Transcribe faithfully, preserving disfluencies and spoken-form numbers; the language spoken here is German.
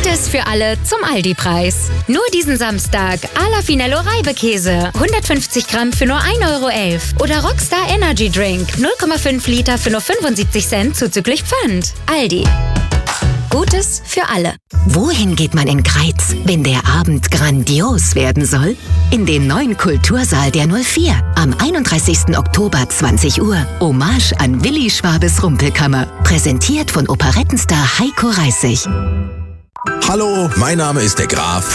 Gutes für alle zum Aldi-Preis. Nur diesen Samstag Ala Finello Reibekäse. hundertfünfzig Gramm für nur ein Euro elf. Oder Rockstar Energy Drink. null Komma fünf Liter für nur fünfundsiebzig Cent zuzüglich Pfand. Aldi. Gutes für alle. Wohin geht man in Greiz, wenn der Abend grandios werden soll? In den neuen Kultursaal der null vier. Am einunddreißigsten Oktober zwanzig Uhr. Hommage an Willi Schwabes Rumpelkammer. Präsentiert von Operettenstar Heiko Reissig. Hallo, mein Name ist der Graf